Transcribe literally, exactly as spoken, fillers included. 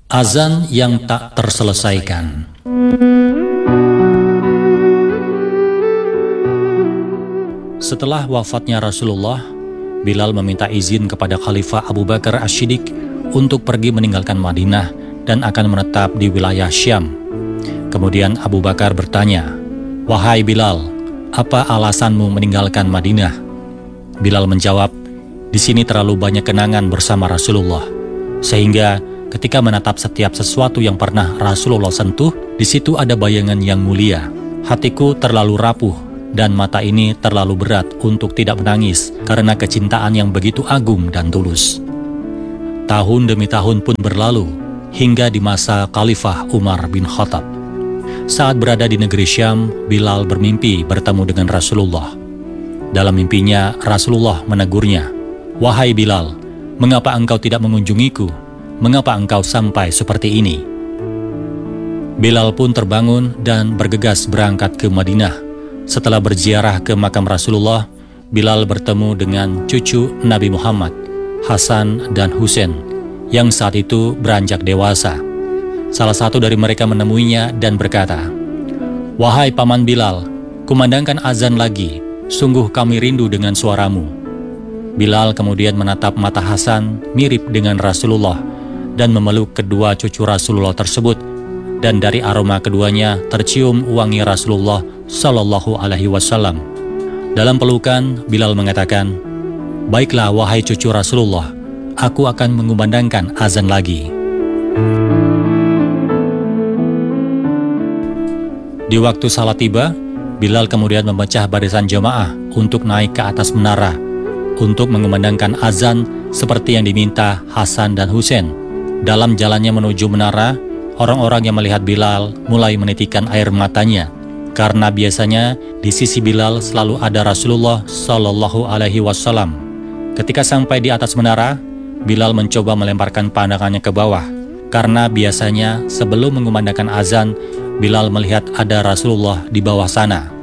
Azan yang tak terselesaikan. Setelah wafatnya Rasulullah, Bilal meminta izin kepada Khalifah Abu Bakar Asy-Syiddiq untuk pergi meninggalkan Madinah dan akan menetap di wilayah Syam. Kemudian Abu Bakar bertanya, "Wahai Bilal, apa alasanmu meninggalkan Madinah?" Bilal menjawab, "Di sini terlalu banyak kenangan bersama Rasulullah, sehingga ketika menatap setiap sesuatu yang pernah Rasulullah sentuh, di situ ada bayangan yang mulia. Hatiku terlalu rapuh dan mata ini terlalu berat untuk tidak menangis karena kecintaan yang begitu agung dan tulus." Tahun demi tahun pun berlalu, hingga di masa Khalifah Umar bin Khattab. Saat berada di negeri Syam, Bilal bermimpi bertemu dengan Rasulullah. Dalam mimpinya, Rasulullah menegurnya, "Wahai Bilal, mengapa engkau tidak mengunjungiku? Mengapa engkau sampai seperti ini?" Bilal pun terbangun dan bergegas berangkat ke Madinah. Setelah berziarah ke makam Rasulullah, Bilal bertemu dengan cucu Nabi Muhammad, Hasan dan Husain, yang saat itu beranjak dewasa. Salah satu dari mereka menemuinya dan berkata, "Wahai Paman Bilal, kumandangkan azan lagi, sungguh kami rindu dengan suaramu." Bilal kemudian menatap mata Hasan mirip dengan Rasulullah dan memeluk kedua cucu Rasulullah tersebut, dan dari aroma keduanya tercium wangi Rasulullah Shallallahu Alaihi Wasallam. Dalam pelukan, Bilal mengatakan, "Baiklah wahai cucu Rasulullah, aku akan mengumandangkan azan lagi." Di waktu salat tiba, Bilal kemudian memecah barisan jamaah untuk naik ke atas menara untuk mengumandangkan azan seperti yang diminta Hasan dan Husain. Dalam jalannya menuju menara, orang-orang yang melihat Bilal mulai menitikan air matanya, karena biasanya di sisi Bilal selalu ada Rasulullah Shallallahu Alaihi Wasallam. Ketika sampai di atas menara, Bilal mencoba melemparkan pandangannya ke bawah, karena biasanya sebelum mengumandangkan azan, Bilal melihat ada Rasulullah di bawah sana.